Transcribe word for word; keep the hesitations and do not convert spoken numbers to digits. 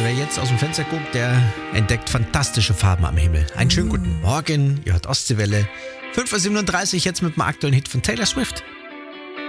wer jetzt aus dem Fenster guckt, der entdeckt fantastische Farben am Himmel. Einen schönen guten Morgen, ihr hört Ostseewelle. fünf Uhr siebenunddreißig jetzt mit dem aktuellen Hit von Taylor Swift.